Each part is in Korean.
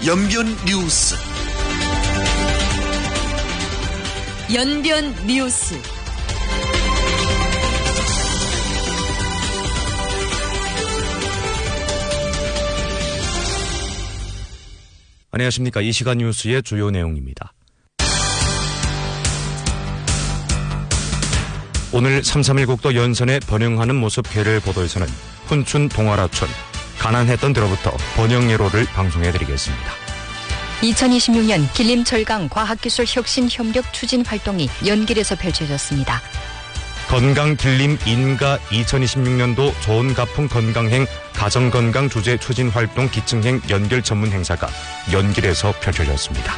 연변 뉴스. 연변 뉴스. 안녕하십니까. 이 시간 뉴스의 주요 내용입니다. 오늘 3.3일 국도 연선에 번영하는 모습 개를 보도에서는 훈춘 동아라촌, 가난했던 때로부터 번영예로를 방송해드리겠습니다. 2026년 길림철강 과학기술혁신협력 추진 활동이 연길에서 펼쳐졌습니다. 건강길림 인가 2026년도 좋은 가풍 건강행 가정건강 주제 추진 활동 기층행 연결 전문 행사가 연길에서 펼쳐졌습니다.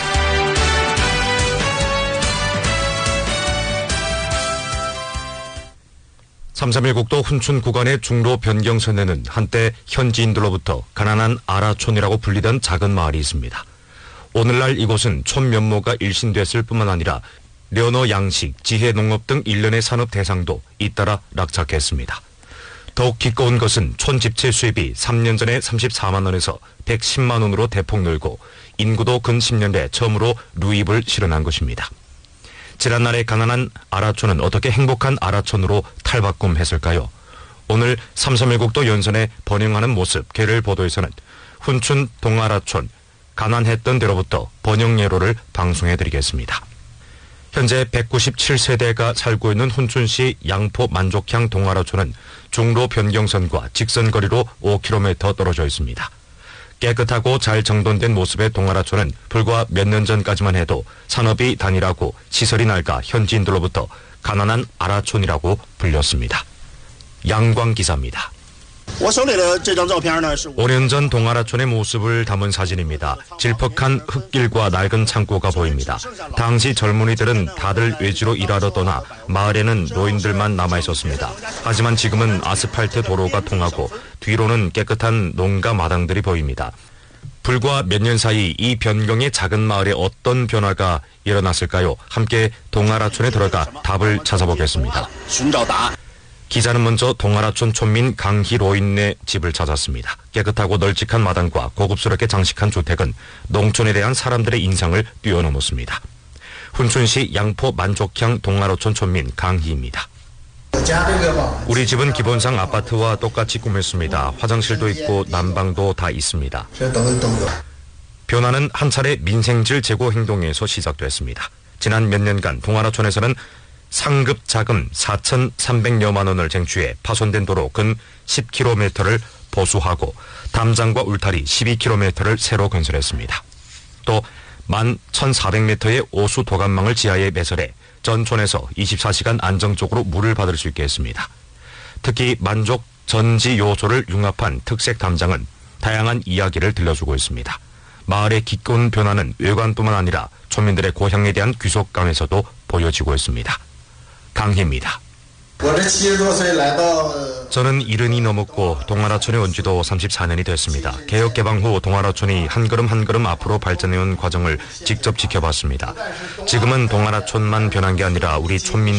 (3.3일) 국도 훈춘 구간의 중로 변경선에는 한때 현지인들로부터 가난한 아라촌이라고 불리던 작은 마을이 있습니다. 오늘날 이곳은 촌 면모가 일신됐을 뿐만 아니라 련어 양식, 지혜 농업 등 일련의 산업 대상도 잇따라 낙찰했습니다. 더욱 기꺼운 것은 촌 집채 수입이 3년 전에 34만 원에서 110만 원으로 대폭 늘고 인구도 근 10년 내 처음으로 루입을 실현한 것입니다. 지난날의 가난한 아라촌은 어떻게 행복한 아라촌으로 탈바꿈했을까요? 오늘 3.3일 국도 연선에 번영하는 모습 개를 보도에서는 훈춘 동아라촌, 가난했던 때로부터 번영예로를 방송해드리겠습니다. 현재 197세대가 살고 있는 훈춘시 양포 만족향 동아라촌은 중로 변경선과 직선거리로 5km 떨어져 있습니다. 깨끗하고 잘 정돈된 모습의 동아라촌은 불과 몇 년 전까지만 해도 산업이 단일하고 시설이 낡아 현지인들로부터 가난한 아라촌이라고 불렸습니다. 양광 기사입니다. 5년 전 동아라촌의 모습을 담은 사진입니다. 질퍽한 흙길과 낡은 창고가 보입니다. 당시 젊은이들은 다들 외지로 일하러 떠나 마을에는 노인들만 남아 있었습니다. 하지만 지금은 아스팔트 도로가 통하고 뒤로는 깨끗한 농가 마당들이 보입니다. 불과 몇 년 사이 이 변경의 작은 마을에 어떤 변화가 일어났을까요? 함께 동아라촌에 들어가 답을 찾아보겠습니다. 기자는 먼저 동아라촌 촌민 강희로인네 집을 찾았습니다. 깨끗하고 널찍한 마당과 고급스럽게 장식한 주택은 농촌에 대한 사람들의 인상을 뛰어넘었습니다. 훈춘시 양포 만족향 동아라촌 촌민 강희입니다. 우리 집은 기본상 아파트와 똑같이 꾸몄습니다. 화장실도 있고 난방도 다 있습니다. 변화는 한 차례 민생질 제고 행동에서 시작됐습니다. 지난 몇 년간 동아라촌에서는 상급 자금 4,300여만 원을 쟁취해 파손된 도로 근 10km를 보수하고 담장과 울타리 12km를 새로 건설했습니다. 또 11,400m의 오수 도감망을 지하에 매설해 전촌에서 24시간 안정적으로 물을 받을 수 있게 했습니다. 특히 만족 전지 요소를 융합한 특색 담장은 다양한 이야기를 들려주고 있습니다. 마을의 기꺼운 변화는 외관뿐만 아니라 촌민들의 고향에 대한 귀속감에서도 보여지고 있습니다. 강희입니다. 저는 70이 넘었고 동아라촌에 온 지도 34년이 됐습니다. 개혁 개방 후 동아라촌이 한 걸음 한 걸음 앞으로 발전해온 과정을 직접 지켜봤습니다. 지금은 동아라촌만 변한 게 아니라 우리 촌민